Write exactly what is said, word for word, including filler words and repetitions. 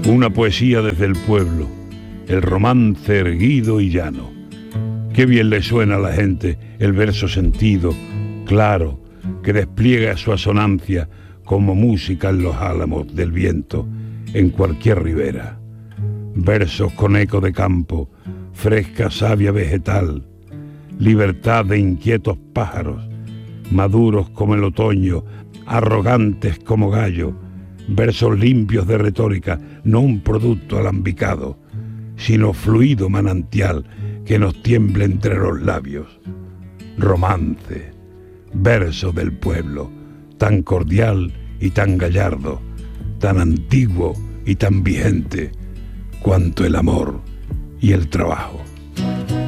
Una poesía desde el pueblo, el romance erguido y llano. Qué bien le suena a la gente el verso sentido, claro, que despliega su asonancia como música en los álamos del viento, en cualquier ribera. Versos con eco de campo, fresca savia vegetal, libertad de inquietos pájaros, maduros como el otoño, arrogantes como gallo, versos limpios de retórica, no un producto alambicado, sino fluido manantial que nos tiemble entre los labios. Romance, verso del pueblo, tan cordial y tan gallardo, tan antiguo y tan vigente, cuanto el amor y el trabajo.